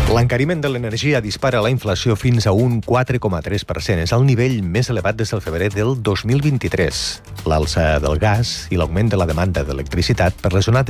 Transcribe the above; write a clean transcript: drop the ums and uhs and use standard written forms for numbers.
L'encariment de l'energia dispara la inflació fins a un 4,3%. És el nivell més elevat des del febrer del 2023. L'alça del gas i l'augment de la demanda d'electricitat per les onades